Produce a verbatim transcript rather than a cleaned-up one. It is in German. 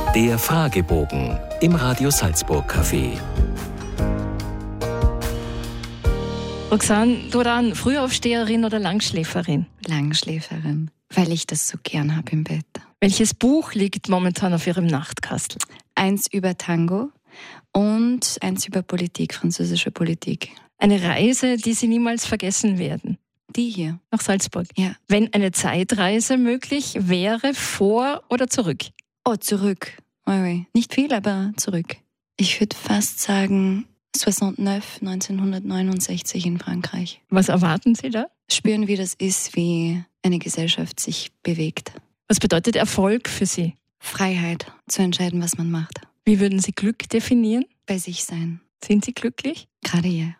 Der Fragebogen im Radio Salzburg Café. Roxane Duran, Frühaufsteherin oder Langschläferin? Langschläferin, weil ich das so gern habe im Bett. Welches Buch liegt momentan auf Ihrem Nachtkastel? Eins über Tango und eins über Politik, französische Politik. Eine Reise, die Sie niemals vergessen werden? Die hier. Nach Salzburg? Ja. Wenn eine Zeitreise möglich wäre, vor oder zurück? Oh, zurück. Oui, oui. Nicht viel, aber zurück. Ich würde fast sagen neunzehnhundertneunundsechzig in Frankreich. Was erwarten Sie da? Spüren, wie das ist, wie eine Gesellschaft sich bewegt. Was bedeutet Erfolg für Sie? Freiheit, zu entscheiden, was man macht. Wie würden Sie Glück definieren? Bei sich sein. Sind Sie glücklich? Gerade ja.